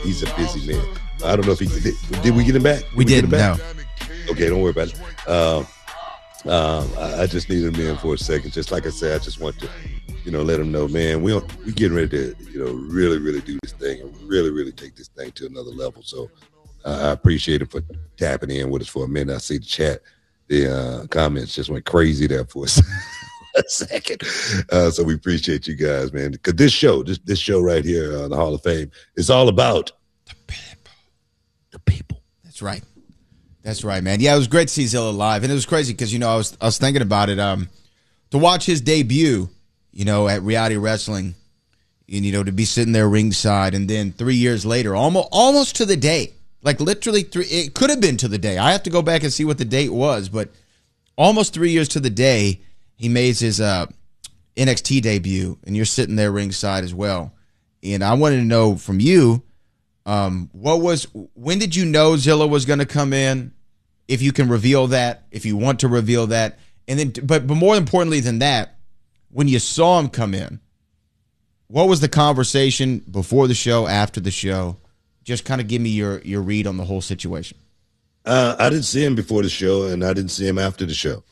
He's a busy man. I don't know if he did we get him back? We didn't. No. Okay, don't worry about it. I just needed him in for a second. Just like I said, I just want to, let him know, man, we getting ready to, really, really do this thing and really, really take this thing to another level. So I appreciate him for tapping in with us for a minute. I see the chat, the comments just went crazy there for us. A second. So we appreciate you guys, man. Because this show right here, the Hall of Fame, is all about the people. The people. That's right, man. Yeah, it was great to see Zilla live, and it was crazy because I was thinking about it. To watch his debut, at Reality Wrestling, and to be sitting there ringside, and then 3 years later, almost to the day, like literally it could have been to the day. I have to go back and see what the date was, but almost 3 years to the day, he made his NXT debut, and you're sitting there ringside as well. And I wanted to know from you, when did you know Zilla was going to come in? If you can reveal that, if you want to reveal that, and then, but more importantly than that, when you saw him come in, what was the conversation before the show, after the show? Just kind of give me your read on the whole situation. I didn't see him before the show, and I didn't see him after the show.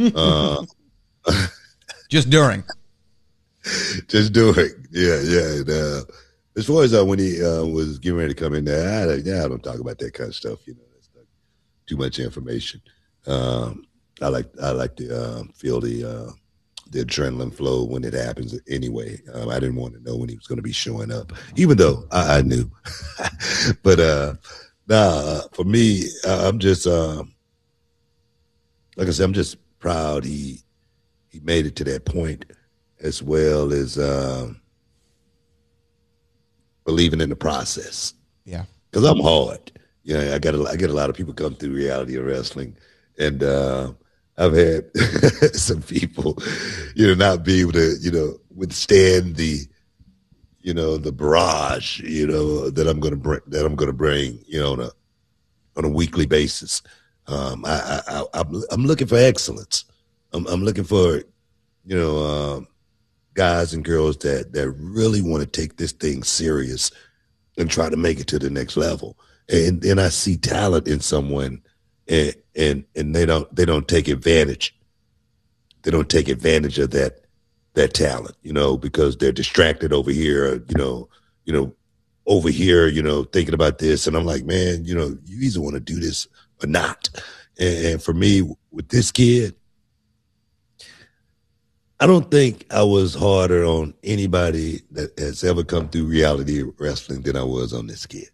Just during. Just during. Yeah. And, as far as when he was getting ready to come in there, I don't talk about that kind of stuff. That's not too much information. I like to feel the adrenaline flow when it happens. Anyway, I didn't want to know when he was going to be showing up, even though I knew. But for me, I'm just like I said, I'm just proud he made it to that point, as well as believing in the process. Yeah, because I'm hard. I get a lot of people come through Reality of Wrestling, and I've had some people, not be able to, withstand the barrage, that I'm going to bring, on a weekly basis. I'm looking for excellence. I'm looking for, guys and girls that really want to take this thing serious and try to make it to the next level. And then I see talent in someone, and they don't take advantage. They don't take advantage of that talent, because they're distracted over here, over here, thinking about this. And I'm like, man, you either want to do this or not. And for me, with this kid, I don't think I was harder on anybody that has ever come through Reality Wrestling than I was on this kid.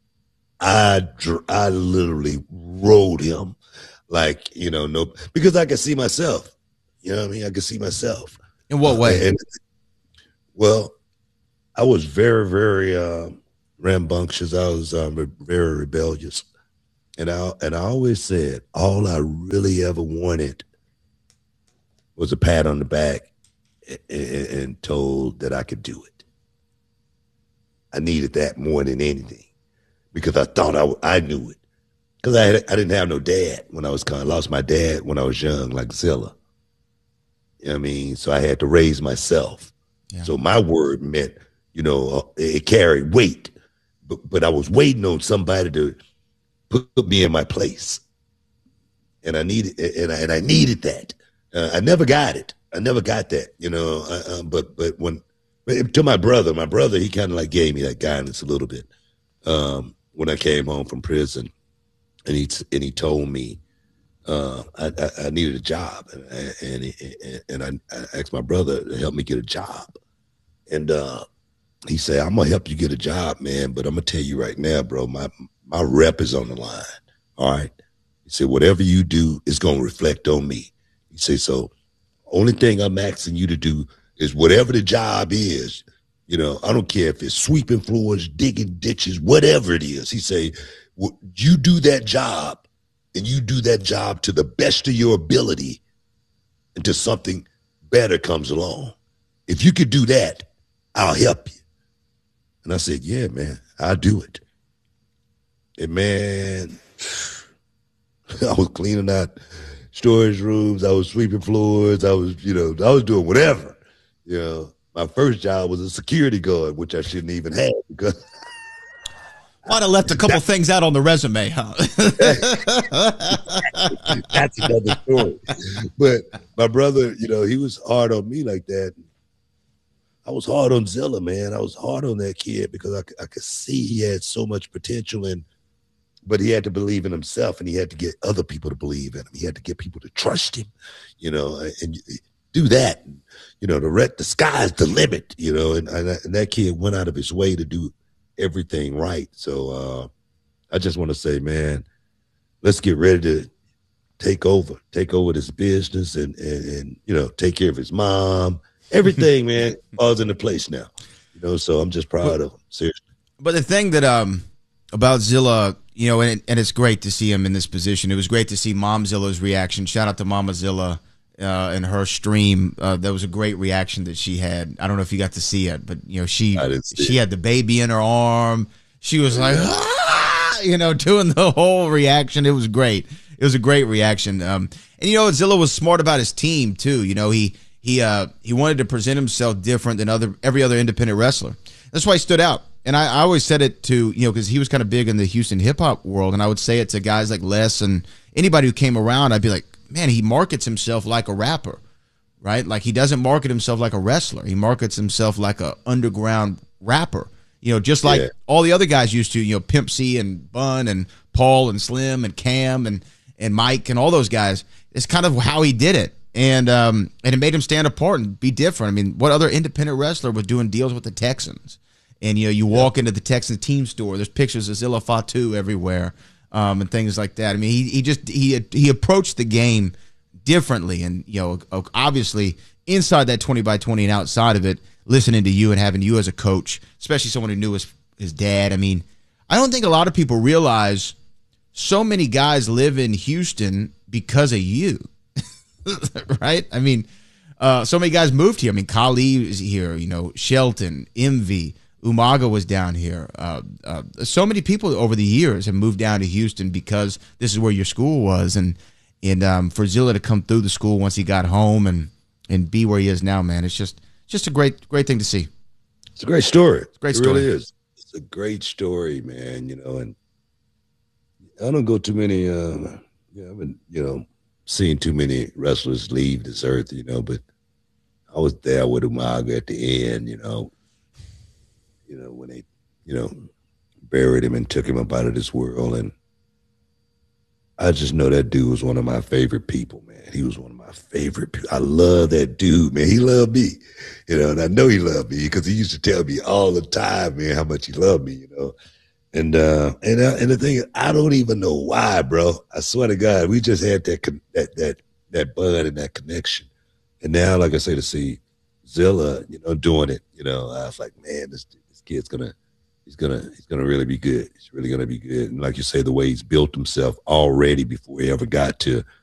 I literally rode him like, because I could see myself. You know what I mean? I could see myself. In what way? Well, I was very, very rambunctious. I was very rebellious. And I always said, all I really ever wanted was a pat on the back and told that I could do it. I needed that more than anything, because I thought I knew it. Because I didn't have no dad when I was I lost my dad when I was young, like Zilla. You know what I mean? So I had to raise myself. Yeah. So my word meant, it carried weight. But I was waiting on somebody to put me in my place. And I needed that. I never got it. I never got that, but when to my brother, he kind of like gave me that guidance a little bit when I came home from prison, and he told me I needed a job, and I asked my brother to help me get a job, and he said, I'm gonna help you get a job, man, but I'm gonna tell you right now, bro, my rep is on the line. All right, he said, whatever you do is gonna reflect on me. He said, so only thing I'm asking you to do is whatever the job is, I don't care if it's sweeping floors, digging ditches, whatever it is. He say, you do that job, and you do that job to the best of your ability until something better comes along. If you could do that, I'll help you. And I said, yeah, man, I'll do it. And man, I was cleaning out storage rooms. I was sweeping floors. I was doing whatever. My first job was a security guard, which I shouldn't even have, because Might have left a couple things out on the resume, huh? That's another story. But my brother, he was hard on me like that. I was hard on Zilla, man. I was hard on that kid because I could see he had so much potential, but he had to believe in himself, and he had to get other people to believe in him. He had to get people to trust him, and do that. The sky's the limit, and that kid went out of his way to do everything right. So I just want to say, man, let's get ready to take over this business and take care of his mom. Everything, man, falls into place now. So I'm just proud of him. Seriously. But the thing that about Zilla, and it's great to see him in this position. It was great to see Mom Zilla's reaction. Shout out to Mama Zilla and her stream. That was a great reaction that she had. I don't know if you got to see it, but she had the baby in her arm. She was like, doing the whole reaction. It was great. It was a great reaction. And Zilla was smart about his team too. He wanted to present himself different than every other independent wrestler. That's why he stood out. And I always said it to, because he was kind of big in the Houston hip hop world. And I would say it to guys like Les and anybody who came around. I'd be like, man, he markets himself like a rapper, right? Like he doesn't market himself like a wrestler. He markets himself like a underground rapper, just like all the other guys used to, Pimp C and Bun and Paul and Slim and Cam and Mike and all those guys. It's kind of how he did it. And it made him stand apart and be different. I mean, what other independent wrestler was doing deals with the Texans? And you walk into the Texans team store. There's pictures of Zilla Fatu everywhere, and things like that. I mean, he approached the game differently, and obviously inside that 20x20 and outside of it, listening to you and having you as a coach, especially someone who knew his dad. I mean, I don't think a lot of people realize so many guys live in Houston because of you. Right? I mean, so many guys moved here. I mean, Kali is here, Shelton, Envy, Umaga was down here. So many people over the years have moved down to Houston because this is where your school was. And for Zilla to come through the school once he got home and be where he is now, man, it's just a great thing to see. It's a great story. Great story. It really is. It's a great story, man, and I don't go too many, I've been, seen too many wrestlers leave this earth, but I was there with Umaga at the end, when they, buried him and took him up out of this world. And I just know that dude was one of my favorite people, man. He was one of my favorite people. I love that dude, man. He loved me, and I know he loved me because he used to tell me all the time, man, how much he loved me, And the thing is, I don't even know why, bro. I swear to God, we just had that bond and that connection. And now, like I say, to see Zilla, doing it, I was like, man, this kid's he's gonna really be good. He's really gonna be good. And like you say, the way he's built himself already before he ever got to